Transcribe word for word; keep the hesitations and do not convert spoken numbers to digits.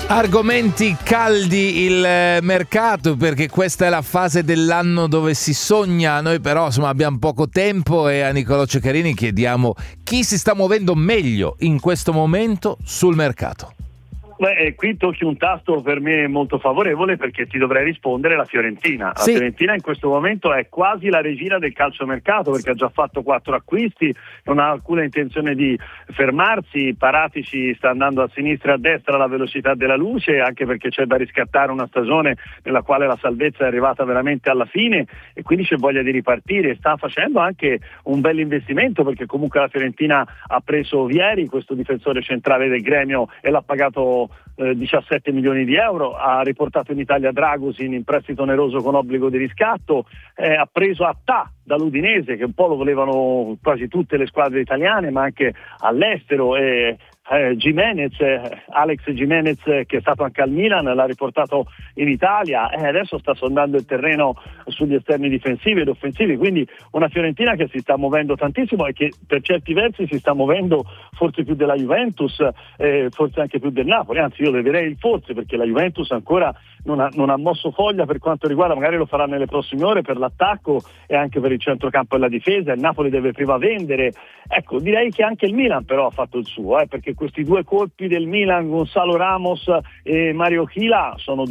Argomenti caldi il mercato, perché questa è la fase dell'anno dove si sogna. Noi però insomma abbiamo poco tempo e a Nicolò Ceccarini chiediamo chi si sta muovendo meglio in questo momento sul mercato. Beh, qui tocchi un tasto per me molto favorevole, perché ti dovrei rispondere la Fiorentina. La sì. Fiorentina in questo momento è quasi la regina del calciomercato, perché ha già fatto quattro acquisti, non ha alcuna intenzione di fermarsi. Paratici sta andando a sinistra e a destra alla velocità della luce, anche perché c'è da riscattare una stagione nella quale la salvezza è arrivata veramente alla fine e quindi c'è voglia di ripartire. Sta facendo anche un bel investimento, perché comunque la Fiorentina ha preso Vieri, questo difensore centrale del Gremio, e l'ha pagato Eh, diciassette milioni di euro, ha riportato in Italia Dragusin in prestito oneroso con obbligo di riscatto, eh, ha preso Attà dall'Udinese, che un po' lo volevano quasi tutte le squadre italiane ma anche all'estero, e eh, Gimenez, eh, Alex Gimenez, che è stato anche al Milan, l'ha riportato in Italia e eh, adesso sta sondando il terreno sugli esterni difensivi ed offensivi. Quindi una Fiorentina che si sta muovendo tantissimo e che per certi versi si sta muovendo forse più della Juventus, eh, forse anche più del Napoli, anzi io leverei il forse, perché la Juventus ancora non ha, non ha mosso foglia per quanto riguarda, magari lo farà nelle prossime ore, per l'attacco e anche per il centrocampo e la difesa. Il Napoli deve prima vendere. Ecco, direi che anche il Milan però ha fatto il suo, eh, perché questi due colpi del Milan, Gonzalo Ramos e Mario Chila, sono